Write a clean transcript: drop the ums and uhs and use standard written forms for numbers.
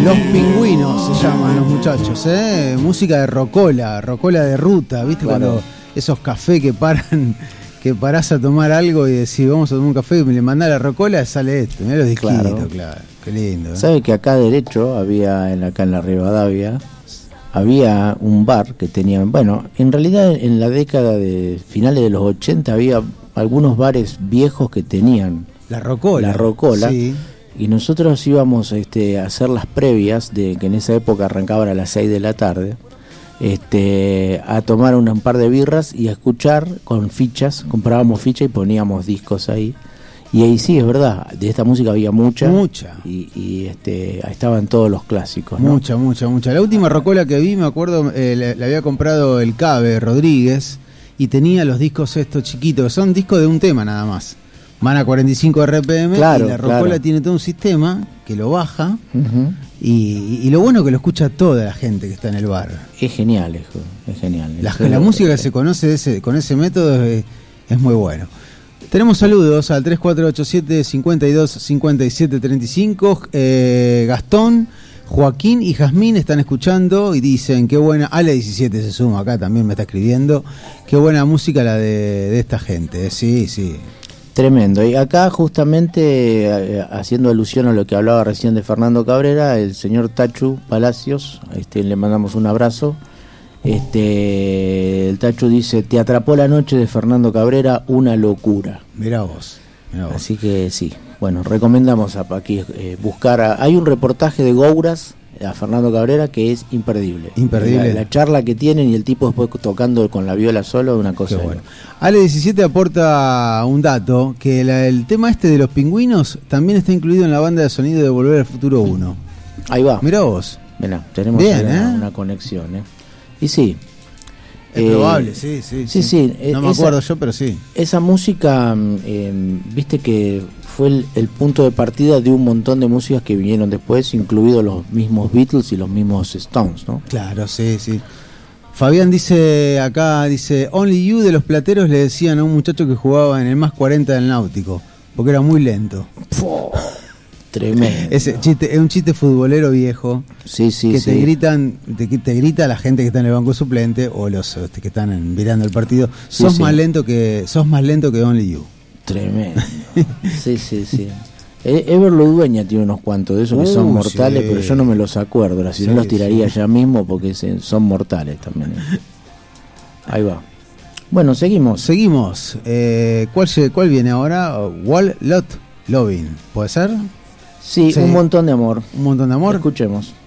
Los Pingüinos se llaman los muchachos, música de rocola de ruta, ¿viste? Claro. Cuando esos cafés que parás a tomar algo y decís, vamos a tomar un café y me le mandás la rocola, sale esto, mirá los disquitos, claro, qué lindo. ¿Sabe que acá derecho acá en la Rivadavia, había un bar que tenían, bueno, en realidad en la década de finales de los 80 había algunos bares viejos que tenían la rocola, sí. Y nosotros íbamos a hacer las previas, de que en esa época arrancaban a las 6 de la tarde, a tomar un par de birras y a escuchar con fichas, comprábamos fichas y poníamos discos ahí. Y ahí sí, es verdad, de esta música había mucha. Y ahí estaban todos los clásicos, ¿no? Mucha. La última rocola que vi, me acuerdo, le había comprado el Cabe Rodríguez y tenía los discos estos chiquitos, son discos de un tema nada más. Van a 45 RPM, claro, y la rocola tiene todo un sistema que lo baja, y lo bueno que lo escucha toda la gente que está en el bar. Es genial, hijo, es genial. La música que se conoce con ese método es muy bueno. Tenemos saludos al 3487 52 57 35. Gastón, Joaquín y Jazmín están escuchando y dicen qué buena. Ale 17 se suma acá, también me está escribiendo. Qué buena música la de esta gente. Sí. Tremendo. Y acá justamente haciendo alusión a lo que hablaba recién de Fernando Cabrera, el señor Tachu Palacios, le mandamos un abrazo. El Tachu dice: te atrapó la noche de Fernando Cabrera, una locura. Mirá vos. Así que sí, bueno, recomendamos aquí buscar. Hay un reportaje de Gouras a Fernando Cabrera que es imperdible. La charla que tienen y el tipo después tocando con la viola solo, una cosa. Qué bueno. Ale 17 aporta un dato, que el tema de los Pingüinos también está incluido en la banda de sonido de Volver al Futuro 1. Ahí va. Mirá vos. Mirá, tenemos bien, una conexión, Y sí. Es probable, sí. No me acuerdo yo, pero sí. Esa música, viste que fue el punto de partida de un montón de músicas que vinieron después, incluidos los mismos Beatles y los mismos Stones, ¿no? Claro, sí. Fabián dice acá, Only You de Los Plateros le decían a un muchacho que jugaba en el más 40 del Náutico, porque era muy lento. Tremendo. Ese chiste es un chiste futbolero viejo. Sí. Te gritan, te grita la gente que está en el banco suplente o los que están mirando el partido. Sos más lento que Only You. Tremendo. Sí. Ever Ludueña tiene unos cuantos de esos que son mortales, pero yo no me los acuerdo. Si no los tiraría ya mismo porque son mortales también. Ahí va. Bueno, seguimos. ¿Cuál viene ahora? Wall Lot Lovin', ¿puede ser? Sí, un montón de amor. Un montón de amor. Escuchemos.